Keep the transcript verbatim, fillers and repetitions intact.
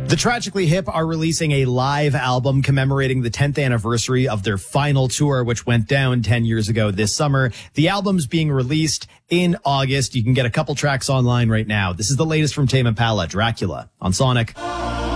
The Tragically Hip are releasing a live album commemorating the tenth anniversary of their final tour, which went down ten years ago this summer. The album's being released in August. You can get a couple tracks online right now. This is the latest from Tame Impala, Dracula, on Sonic.